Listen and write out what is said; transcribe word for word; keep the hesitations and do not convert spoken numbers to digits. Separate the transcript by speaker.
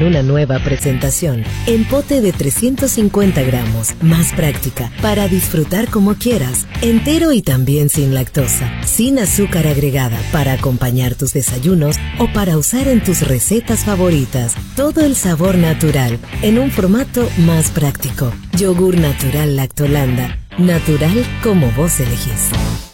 Speaker 1: una nueva presentación. En pote de trescientos cincuenta gramos, más práctica, para disfrutar como quieras. Entero y también sin lactosa, sin azúcar agregada, para acompañar tus desayunos o para usar en tus recetas favoritas. Todo el sabor natural, en un formato más práctico. Yogur natural Lactolanda. Natural como vos elegís.